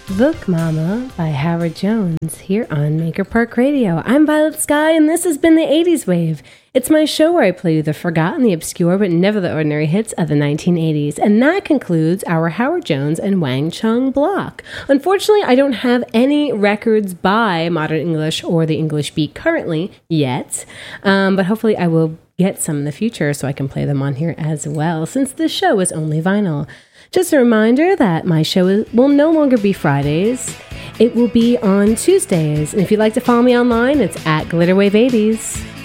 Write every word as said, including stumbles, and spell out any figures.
Look Mama by Howard Jones here on Maker Park Radio. I'm Violet Sky and this has been the eighties Wave. It's my show where I play you the forgotten, the obscure, but never the ordinary hits of the nineteen eighties. And that concludes our Howard Jones and Wang Chung block. Unfortunately, I don't have any records by Modern English or the English Beat currently yet, um, but hopefully I will get some in the future so I can play them on here as well, since this show is only vinyl. Just a reminder that my show will no longer be Fridays. It will be on Tuesdays. And if you'd like to follow me online, it's at Glitterwave eighties.